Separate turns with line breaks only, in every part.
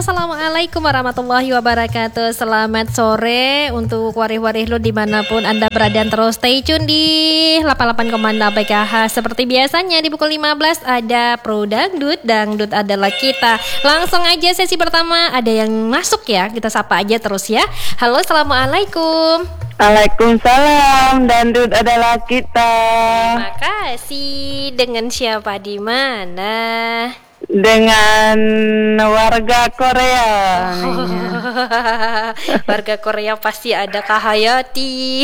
assalamualaikum warahmatullahi wabarakatuh. Selamat sore untuk warih-warih lo dimanapun Anda berada. Terus stay tune di 88,6 PKH. Seperti biasanya di pukul 15 ada Pro Dangdut. Dangdut adalah kita. Langsung aja sesi pertama, ada yang masuk ya. Kita sapa aja terus ya. Halo, assalamualaikum.
Waalaikumsalam, Dangdut adalah kita.
Makasih. Dengan siapa di mana?
Dengan warga Korea.
Warga Korea pasti ada Kak Hayati.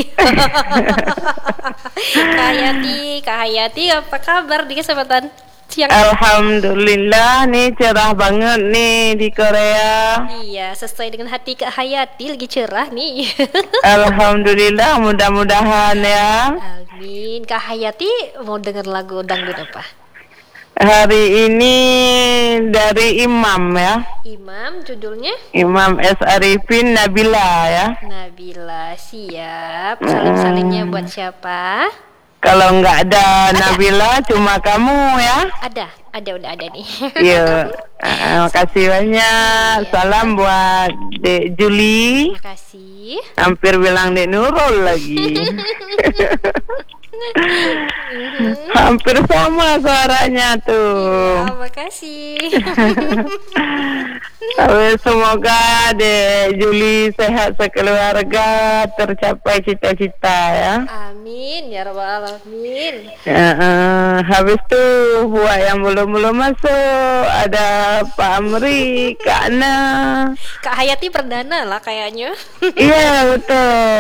Kak Hayati, apa kabar di kesempatan siang?
Alhamdulillah, nih cerah banget nih di Korea.
Iya, sesuai dengan hati Kak Hayati, lagi cerah nih.
Alhamdulillah, mudah-mudahan ya.
Amin. Kak Hayati mau denger lagu dangdut apa?
Hari ini dari Imam ya.
Imam, judulnya?
Imam S. Arifin Nabila ya.
Nabila, siap. Salim-salimnya buat siapa?
Kalau nggak ada Nabila, cuma kamu ya.
Ada, udah ada nih.
Iya, makasih banyak. Salam buat Dek Juli.
Makasih.
Hampir bilang Dek Nurul lagi. Hampir sama suaranya tuh.
Ya, makasih.
Semoga Dek Juli sehat sekeluarga, tercapai cita-cita ya.
Amin ya rabbal alamin.
Habis tuh buat yang belum masuk ada Pak Amri, Kak Ana.
Kak Hayati perdana lah kayaknya.
Iya betul.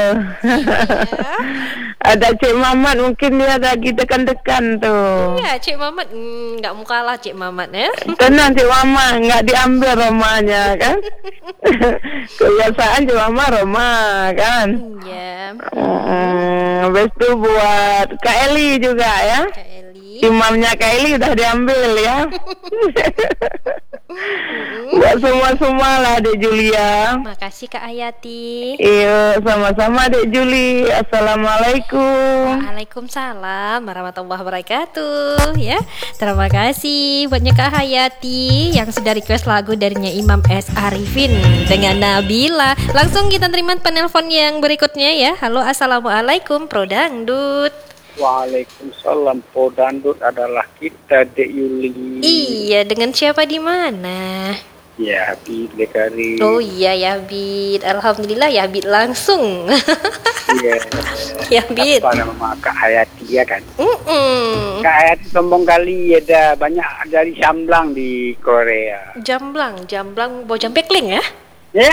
Ada Cik Mamat, mungkin dia lagi dekan-dekan tuh.
Iya, Cik Mamat nggak mau kalah Cik Mamat ya.
Tenang Cik Mamat, nggak diambil romanya kan. Kebiasaan Cik Mamat Roma kan.
Iya.
Habis itu buat Kak Eli juga ya.
Kak Eli.
Imamnya Kak Eli udah diambil ya. Buat semua lah Dek Julia.
Makasih Kak Hayati.
Iya, sama-sama Dek Juli. Assalamualaikum.
Waalaikumsalam warahmatullahi wabarakatuh ya. Terima kasih buatnya Kak Hayati yang sudah request lagu darinya Imam S. Arifin dengan Nabila. Langsung kita terima penelpon yang berikutnya ya. Halo, assalamualaikum Pro Dangdut.
Waalaikumsalam, Pro Dangdut adalah kita, Dek Yuli.
Iya, dengan siapa di mana?
Ya, Bid Lekari.
Oh iya ya Bid. Alhamdulillah ya Bid langsung.
Iya.
Ya Bid.
Apa nama Kak Hayati ya kan? Kak Hayati sombong kali, ada banyak dari Jamblang di Korea.
Jamblang Bojambekling ya?
Ya.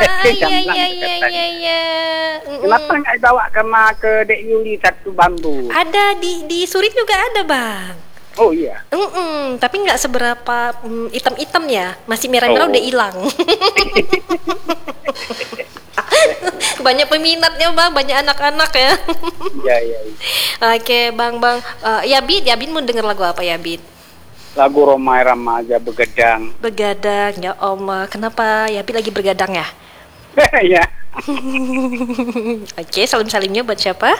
Iya.
Kenapa nggak bawa ke Dek Yuli satu bambu?
Ada di Surik juga ada bang.
Oh iya.
Tapi nggak seberapa hitam-hitam ya, masih merah-merah udah hilang. Banyak peminatnya bang, banyak anak-anak ya.
Iya.
Oke bang, ya Bid mau denger lagu apa ya Bid?
Lagu Romai Ramaja Begadang.
Begadang, ya Allah, kenapa ya Bid lagi bergadang ya?
Ya.
Oke, salim-salimnya buat siapa?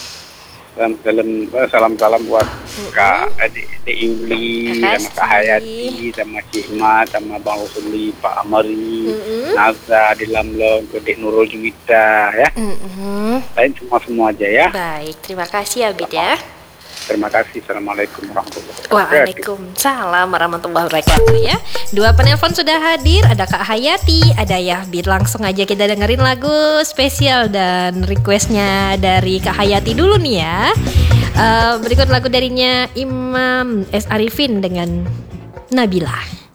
Salam buat Kak Dek Yuli, sama Kak Hayati, sama Cik Mat, sama Bang Usuli, Pak Amari, Nazza, Dilamlong, Dek Nurul Juwita ya. Lain semua aja ya.
Baik, terima kasih ya Bid ya.
Terima kasih. Assalamualaikum warahmatullahi wabarakatuh.
Waalaikumsalam warahmatullahi wabarakatuh ya. Dua penelpon sudah hadir, ada Kak Hayati, ada Yahbid. Langsung aja kita dengerin lagu spesial dan requestnya dari Kak Hayati dulu nih ya. Berikut lagu darinya Imam S. Arifin dengan Nabila.